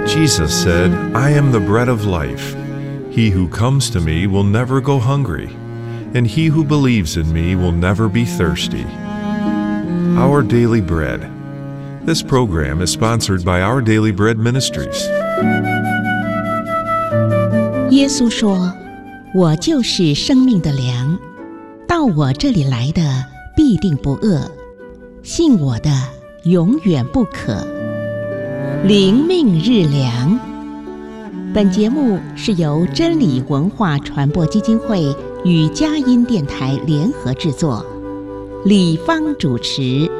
Jesus said, "I am the bread of life. He who comes to me will never go hungry, and he who believes in me will never be thirsty." Our Daily Bread. This program is sponsored by Our Daily Bread Ministries. 耶稣说：“我就是生命的粮，到我这里来的必定不饿，信我的永远不渴。”灵命日粮。本节目是由真理文化传播基金会与佳音电台联合制作，李芳主持。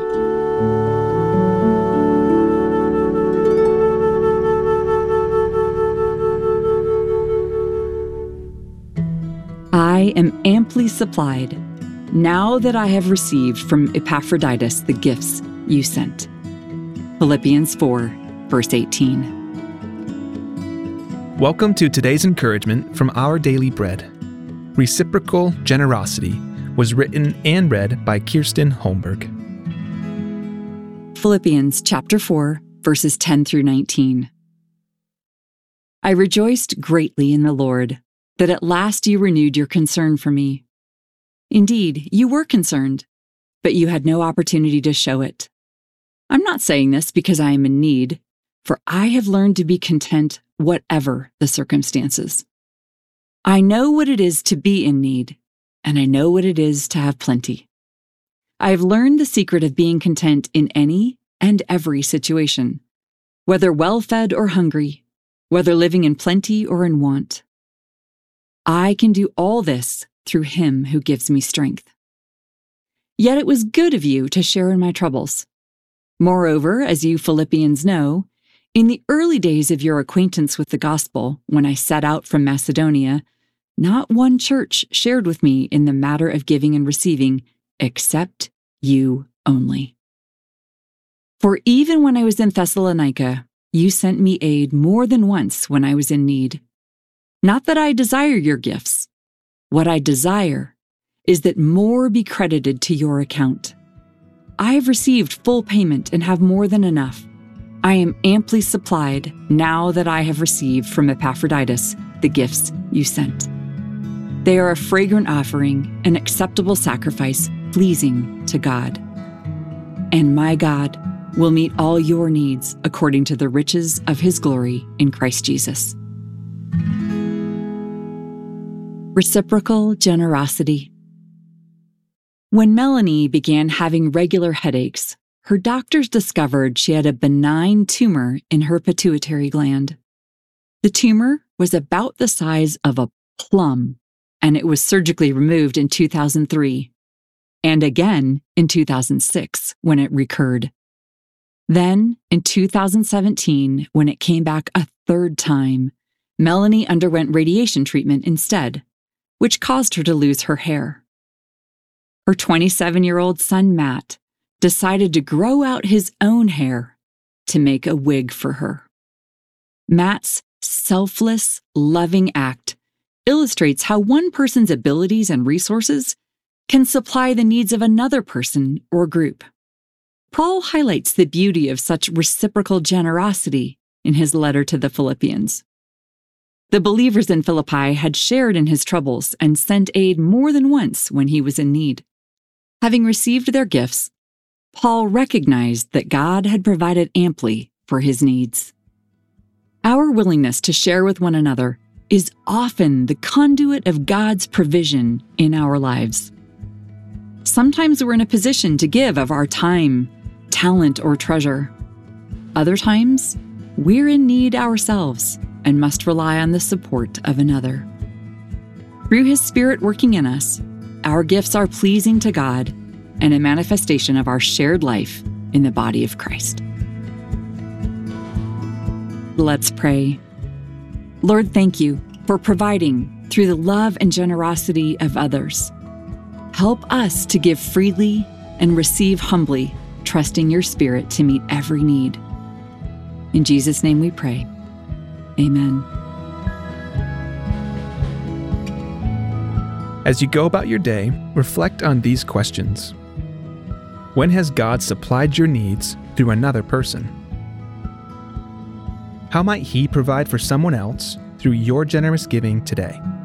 I am amply supplied, now that I have received from Epaphroditus the gifts you sent. Philippians 4, verse 18. Welcome to today's encouragement from Our Daily Bread. Reciprocal Generosity was written and read by Kirsten Holmberg. Philippians chapter 4, verses 10 through 19. I rejoiced greatly in the Lord that at last you renewed your concern for me. Indeed, you were concerned, but you had no opportunity to show it. I'm not saying this because I am in need, for I have learned to be content whatever the circumstances. I know what it is to be in need, and I know what it is to have plenty. I have learned the secret of being content in any and every situation, whether well-fed or hungry, whether living in plenty or in want. I can do all this through Him who gives me strength. Yet it was good of you to share in my troubles. Moreover, as you Philippians know, in the early days of your acquaintance with the gospel, when I set out from Macedonia, not one church shared with me in the matter of giving and receiving, except you only. For even when I was in Thessalonica, you sent me aid more than once when I was in need. Not that I desire your gifts. What I desire is that more be credited to your account. I have received full payment and have more than enough. I am amply supplied now that I have received from Epaphroditus the gifts you sent. They are a fragrant offering, an acceptable sacrifice, pleasing to God. And my God will meet all your needs according to the riches of His glory in Christ Jesus. Reciprocal generosity. When Melanie began having regular headaches, her doctors discovered she had a benign tumor in her pituitary gland. The tumor was about the size of a plum, and it was surgically removed in 2003, and again in 2006 when it recurred. Then, in 2017, when it came back a third time, Melanie underwent radiation treatment instead, which caused her to lose her hair. Her 27-year-old son, Matt, decided to grow out his own hair to make a wig for her. Matt's selfless, loving act illustrates how one person's abilities and resources can supply the needs of another person or group. Paul highlights the beauty of such reciprocal generosity in his letter to the Philippians. The believers in Philippi had shared in his troubles and sent aid more than once when he was in need. Having received their gifts, Paul recognized that God had provided amply for his needs. Our willingness to share with one another is often the conduit of God's provision in our lives. Sometimes we're in a position to give of our time, talent, or treasure. Other times, we're in need ourselves and must rely on the support of another. Through His Spirit working in us, our gifts are pleasing to God and a manifestation of our shared life in the body of Christ. Let's pray. Lord, thank you for providing through the love and generosity of others. Help us to give freely and receive humbly, trusting your Spirit to meet every need. In Jesus' name we pray. Amen. As you go about your day, reflect on these questions. When has God supplied your needs through another person? How might He provide for someone else through your generous giving today?